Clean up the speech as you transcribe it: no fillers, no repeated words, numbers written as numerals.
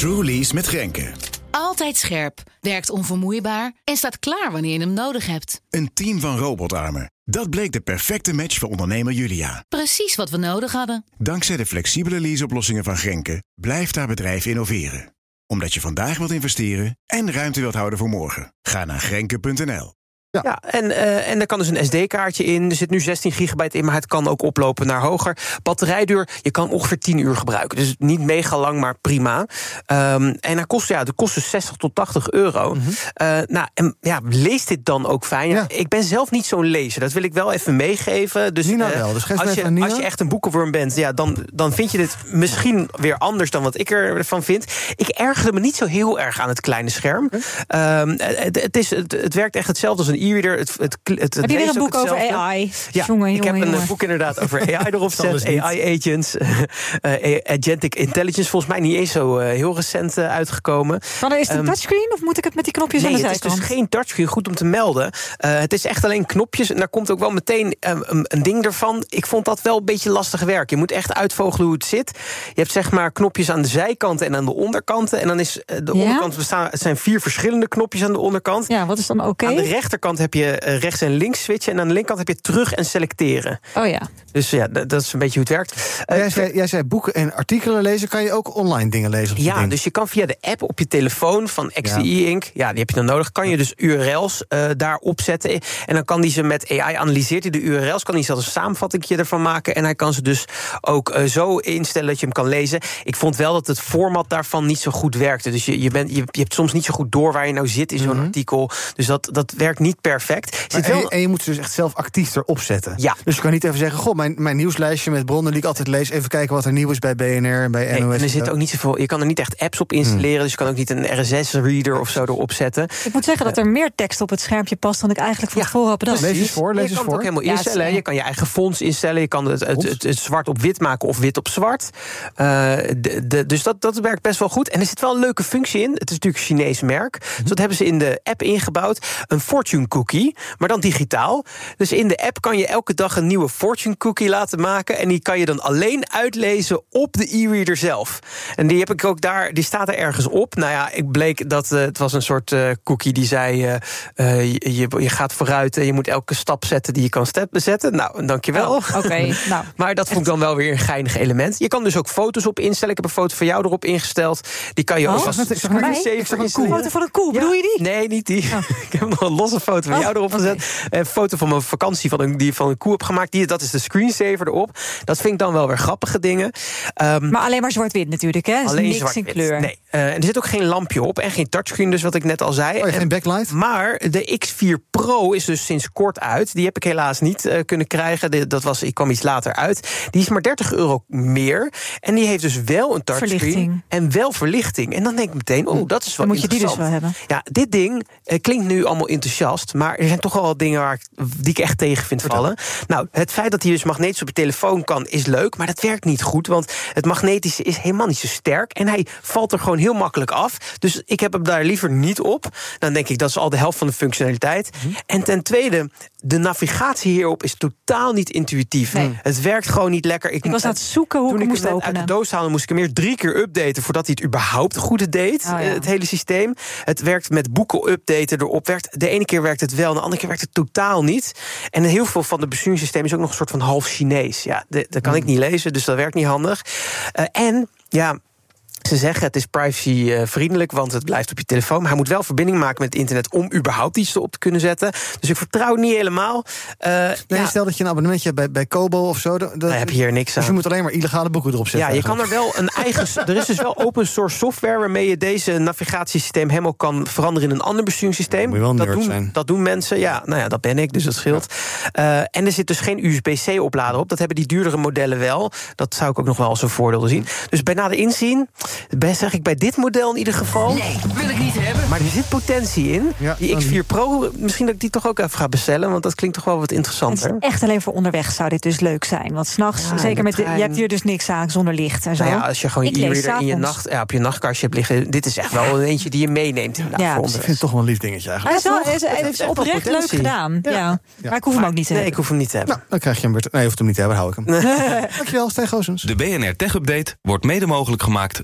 TrueLease met Grenke. Altijd scherp, werkt onvermoeibaar en staat klaar wanneer je hem nodig hebt. Een team van robotarmen. Dat bleek de perfecte match voor ondernemer Julia. Precies wat we nodig hadden. Dankzij de flexibele leaseoplossingen van Grenke blijft haar bedrijf innoveren. Omdat je vandaag wilt investeren en ruimte wilt houden voor morgen. Ga naar Grenke.nl. Ja, en er kan dus een SD-kaartje in. Er zit nu 16 gigabyte in, maar het kan ook oplopen naar hoger. Batterijduur, je kan ongeveer 10 uur gebruiken. Dus niet mega lang, maar prima. En dat kost dus 60 tot 80 euro. Leest dit dan ook fijn? Ja. Ik ben zelf niet zo'n lezer, dat wil ik wel even meegeven. Dus, wel, dus als je echt een boekenworm bent, ja, dan vind je dit misschien weer anders dan wat ik ervan vind. Ik ergerde me niet zo heel erg aan het kleine scherm. Het werkt echt hetzelfde als een e-reader. Heb je weer een boek over AI? Ja, ik heb een boek inderdaad over AI erop gezet. AI-agents. Agentic Intelligence, volgens mij niet eens zo heel recent uitgekomen. Maar is het een touchscreen of moet ik het met die knopjes aan de zijkant? Nee, het is dus geen touchscreen, goed om te melden. Het is echt alleen knopjes en daar komt ook wel meteen een ding ervan. Ik vond dat wel een beetje lastig werk. Je moet echt uitvogelen hoe het zit. Je hebt zeg maar knopjes aan de zijkanten en aan de onderkanten. En dan is de onderkant het zijn 4 verschillende knopjes aan de onderkant. Ja, wat is dan oké? Aan de rechterkant heb je rechts en links switchen en aan de linkerkant heb je terug en selecteren. Oh ja. Dus ja, dat is een beetje hoe het werkt. Jij zei boeken en artikelen lezen. Kan je ook online dingen lezen? Ja, dus je kan via de app op je telefoon van XDE Inc. Ja, die heb je dan nodig. Kan je dus URL's daar opzetten. En dan kan die ze met AI analyseert hij de URL's. Kan hij zelfs een samenvatting ervan maken. En hij kan ze dus ook zo instellen dat je hem kan lezen. Ik vond wel dat het format daarvan niet zo goed werkte. Dus je hebt soms niet zo goed door waar je nou zit in zo'n artikel. Dus dat werkt niet perfect. En je moet ze dus echt zelf actief erop zetten. Ja. Dus je kan niet even zeggen, goh, mijn nieuwslijstje met bronnen die ik altijd lees, even kijken wat er nieuw is bij BNR en bij NOS. En er zit ook niet zoveel. Je kan er niet echt apps op installeren, dus je kan ook niet een RSS-reader of zo erop zetten. Ik moet zeggen dat er meer tekst op het schermpje past dan ik eigenlijk van tevoren had bedacht. Lees eens voor. Je kan het ook helemaal instellen. Je kan je eigen fonts instellen. Je kan het zwart op wit maken of wit op zwart. Dus dat werkt best wel goed. En er zit wel een leuke functie in. Het is natuurlijk een Chinees merk. Dus dat hebben ze in de app ingebouwd. Een fortune cookie, maar dan digitaal. Dus in de app kan je elke dag een nieuwe fortune cookie laten maken. En die kan je dan alleen uitlezen op de e-reader zelf. En die heb ik ook daar, die staat er ergens op. Nou ja, ik bleek dat het was een soort cookie die zei je gaat vooruit en je moet elke stap zetten die je kan bezetten. Nou, dankjewel. Oké. Nou, maar dat vond ik dan wel weer een geinig element. Je kan dus ook foto's op instellen. Ik heb een foto van jou erop ingesteld. Die kan je ook als een foto van een koe, bedoel je die? Nee, niet die. Ik heb nog een losse foto van jou erop gezet. Een foto van mijn vakantie die ik van een koe heb gemaakt. Dat is de screensaver erop. Dat vind ik dan wel weer grappige dingen. Maar alleen maar zwart-wit natuurlijk, hè? Alleen niks zwart-wit. in kleur. Nee. En er zit ook geen lampje op en geen touchscreen, dus wat ik net al zei. Geen backlight? Maar de X4 Pro is dus sinds kort uit. Die heb ik helaas niet kunnen krijgen. Ik kwam iets later uit. Die is maar €30 meer. En die heeft dus wel een touchscreen en wel verlichting. En dan denk ik meteen, dat is wel dan moet je die interessant. dus wel hebben. Ja, dit ding klinkt nu allemaal enthousiast, maar er zijn toch wel wat dingen die ik echt tegen vind vallen. Nou, het feit dat hij dus magnetisch op je telefoon kan, is leuk, maar dat werkt niet goed, want het magnetische is helemaal niet zo sterk en hij valt er gewoon heel makkelijk af. Dus ik heb hem daar liever niet op. Dan denk ik, dat is al de helft van de functionaliteit. En ten tweede, de navigatie hierop is totaal niet intuïtief. Nee. Het werkt gewoon niet lekker. Ik was aan het zoeken hoe ik hem moest openen. Uit de doos halen moest ik hem weer 3 keer updaten voordat hij het überhaupt goed deed, het hele systeem. Het werkt met boeken updaten erop. De ene keer werkt het wel, de andere keer werkt het totaal niet. En heel veel van de besturingssysteem is ook nog een soort van half Chinees. Ja, dat kan ik niet lezen, dus dat werkt niet handig. Ze zeggen het is privacyvriendelijk, want het blijft op je telefoon. Maar hij moet wel verbinding maken met het internet om überhaupt iets erop te kunnen zetten. Dus ik vertrouw niet helemaal. Stel dat je een abonnementje hebt bij Kobo of zo. Dan heb je hier niks aan. Dus je moet alleen maar illegale boeken erop zetten. Ja, je kan er wel een eigen. Er is dus wel open source software waarmee je deze navigatiesysteem helemaal kan veranderen in een ander besturingssysteem. Moet je wel dat doen mensen. Ja, nou ja, dat ben ik, dus dat scheelt. En er zit dus geen USB-C-oplader op. Dat hebben die duurdere modellen wel. Dat zou ik ook nog wel als een voordeel zien. Dus bij nader inzien, zeg ik bij dit model in ieder geval. Nee, wil ik niet hebben. Maar er zit potentie in. Ja, die X4 Pro, misschien dat ik die toch ook even ga bestellen, want dat klinkt toch wel wat interessanter. Het is echt alleen voor onderweg zou dit dus leuk zijn. Want s'nachts, zeker met je hebt hier dus niks aan zonder licht en zo. Nou ja, als je gewoon je e-reader in je op je nachtkastje hebt liggen, dit is echt wel een eentje die je meeneemt. Ja, ik vind het toch wel een lief dingetje eigenlijk. Het is oprecht leuk gedaan. Ja. Maar ik hoef hem ook niet te hebben. Nee, ik hoef hem niet te hebben. Nou, dan krijg je hem weer. Nee, je hoeft hem niet te hebben, hou ik hem. Dankjewel, Stijn Goossens. De BNR Tech Update wordt mede mogelijk gemaakt